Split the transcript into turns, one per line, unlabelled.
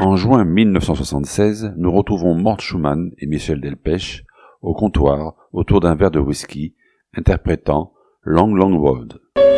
En juin 1976, nous retrouvons Mort Schumann et Michel Delpech au comptoir autour d'un verre de whisky, interprétant Long Long Road.